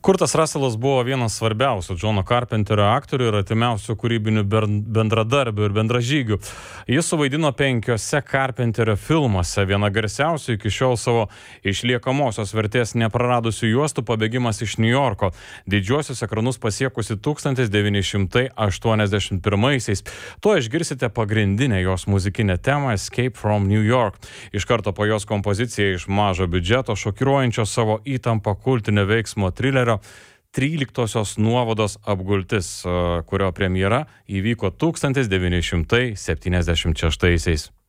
Kurtas Russellas buvo vienas svarbiausių Johno Carpenterio aktorių ir artimiausių kūrybinių bendradarbių ir bendražygių. Jis suvaidino 5 Carpenterio filmuose, viena garsiausių iki šiol savo išliekamosios vertės nepraradusių juostų Pabėgimas iš New Yorko, didžiuosius ekranus pasiekusi 1981-aisiais. Tuo išgirsite pagrindinę jos muzikinę temą Escape from New York. Iš karto po jos kompoziciją iš mažo biudžeto, šokiruojančio savo įtampą kultinio veiksmo trilerio 13 nuovados apgultis, kurio premjera įvyko 1976.